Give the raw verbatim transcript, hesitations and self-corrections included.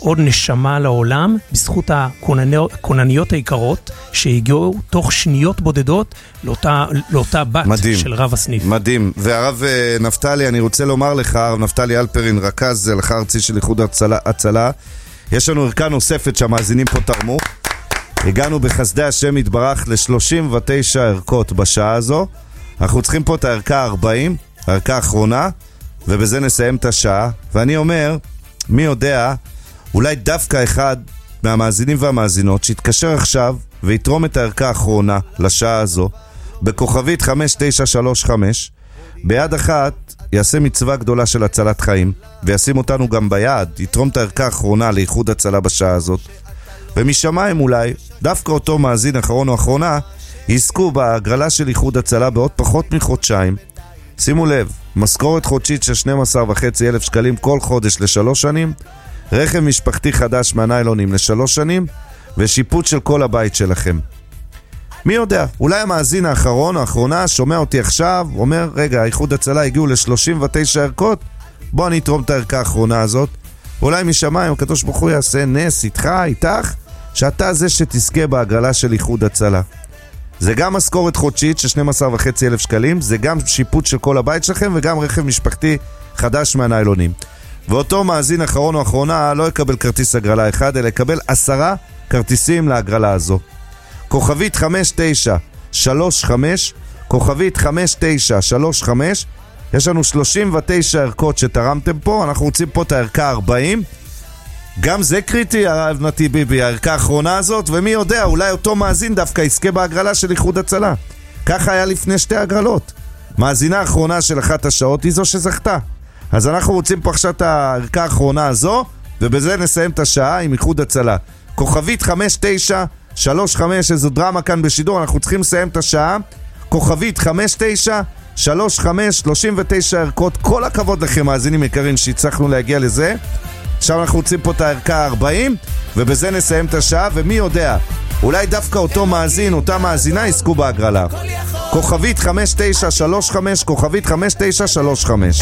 עוד נשמה לעולם, בזכות הכונניות היקרות שהגיעו תוך שניות בודדות לאותה, לאותה בת מדהים, של רב הסניף. מדהים. והרב נפתלי, אני רוצה לומר לך, הרב נפתלי אלפרין, רכז הלכה ארצי של איחוד הצלה, הצלה, יש לנו ערכה נוספת שהמאזינים פה תרמו. הגענו בחסדי השם יתברך ל-שלושים ותשע ערכות בשעה הזו. אנחנו צריכים פה את הערכה ארבעים, הערכה האחרונה, ובזה נסיים את השעה. ואני אומר, מי יודע, אולי דווקא אחד מהמאזינים והמאזינות שיתקשר עכשיו ויתרום את הערכה האחרונה לשעה הזו בכוכבית חמש תשע שלוש חמש, ביד אחת יעשה מצווה גדולה של הצלת חיים וישים אותנו גם ביד, יתרום את הערכה האחרונה לאיחוד הצלה בשעה הזאת, ומשמיים אולי דווקא אותו מאזין אחרון או אחרונה יזכו בהגרלה של איחוד הצלה בעוד פחות מחודשיים. שימו לב, משכורת חודשית של שנים עשר וחצי אלף שקלים כל חודש לשלוש שנים, רכב משפחתי חדש מהניילונים לשלוש שנים, ושיפוט של כל הבית שלכם. מי יודע, אולי המאזין האחרון או האחרונה שומע אותי עכשיו, אומר, רגע, איחוד הצלה הגיעו ל-שלושים ותשע ערכות, בוא אני אתרום את הערכה האחרונה הזאת. אולי משמיים הקדוש ברוך הוא יעשה נס איתך, איתך, שאתה זה שתזכה בהגרלה של איחוד הצלה. זה גם משכורת חודשית של שנים עשר וחצי אלף שקלים, זה גם שיפוט של כל הבית שלכם, וגם רכב משפחתי חדש מהניילונים. ואותו מאזין אחרון או אחרונה לא יקבל כרטיס הגרלה אחד, אלא יקבל עשרה כרטיסים להגרלה הזו. כוכבית חמש תשע שלוש חמש, כוכבית חמש תשע שלוש חמש, יש לנו שלושים ותשע ערכות שתרמתם פה, אנחנו רוצים פה את הערכה ארבעים, גם זה קריטי, הרב נתי ביבי, הערכה האחרונה הזאת, ומי יודע, אולי אותו מאזין דווקא יזכה בהגרלה של איחוד הצלה. ככה היה לפני שתי הגרלות. מאזינה האחרונה של אחת השעות היא זו שזכתה. אז אנחנו רוצים פה עכשיו את הערכה האחרונה הזו, ובזה נסיים את השעה עם איחוד הצלה. כוכבית חמש תשע שלוש חמש, איזו דרמה כאן בשידור, אנחנו צריכים לסיים את השעה. כוכבית חמש תשע שלוש חמש, שלושים ותשע ערכות, כל הכבוד לכם מאזינים יקרים שהצלחנו להגיע לזה. עכשיו אנחנו רוצים פה את הערכה ארבעים, ובזה נסיים את השעה, ומי יודע, אולי דווקא אותו מאזין, אותה מאזינה יזכו בהגרלה. כוכבית חמש תשע שלוש חמש, כוכבית חמש תשע שלוש חמש.